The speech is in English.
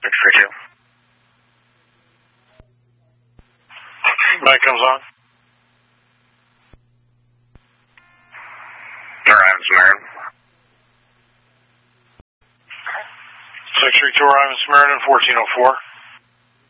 632. Mic comes on. Orion Samaritan. 632 Orion Samaritan, 1404.